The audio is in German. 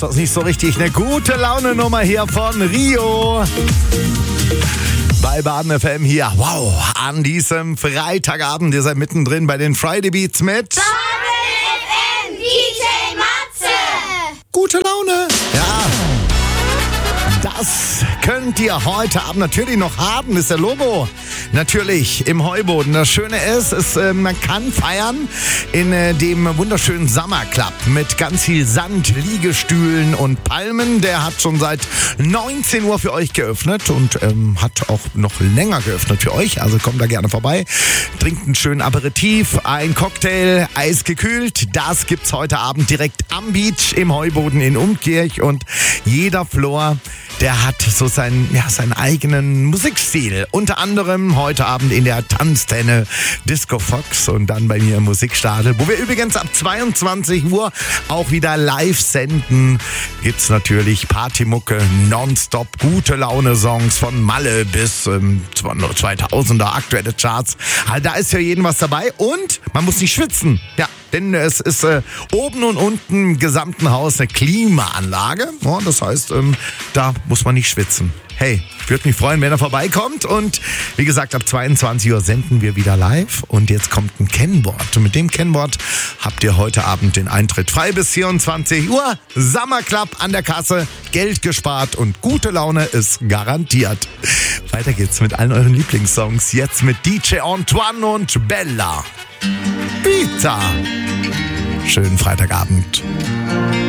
ist das nicht so richtig eine gute Laune-Nummer hier von Rio. Bei Baden FM hier, wow, an diesem Freitagabend. Ihr seid mittendrin bei den Friday Beats mit Baden FM, DJ Matze. gute Laune. Ja, das könnt ihr heute Abend natürlich noch haben, ist der Logo. Natürlich im Heuboden. Das Schöne ist, man kann feiern in dem wunderschönen Summer Club mit ganz viel Sand, Liegestühlen und Palmen. Der hat schon seit 19 Uhr für euch geöffnet und hat auch noch länger geöffnet für euch. Also kommt da gerne vorbei. Trinkt einen schönen Aperitif, ein Cocktail, eisgekühlt. Das gibt's heute Abend direkt am Beach im Heuboden in Umkirch. Und jeder Floor, der hat so seinen eigenen Musikstil. Unter anderem heute Abend in der Tanztenne Disco Fox und dann bei mir im Musikstadel, wo wir übrigens ab 22 Uhr auch wieder live senden. Gibt's natürlich Partymucke, nonstop, gute Laune-Songs von Malle bis 2000er, aktuelle Charts. Also da ist für jeden was dabei und man muss nicht schwitzen. Ja, denn es ist oben und unten im gesamten Haus eine Klimaanlage. Ja, das heißt, da muss man nicht schwitzen. Hey, ich würde mich freuen, wenn er vorbeikommt. Und wie gesagt, ab 22 Uhr senden wir wieder live. Und jetzt kommt ein Kennwort. Und mit dem Kennwort habt ihr heute Abend den Eintritt frei bis 24 Uhr. Summer Club an der Kasse, Geld gespart und gute Laune ist garantiert. Weiter geht's mit allen euren Lieblingssongs. Jetzt mit DJ Antoine und Bella. Pizza. Schönen Freitagabend.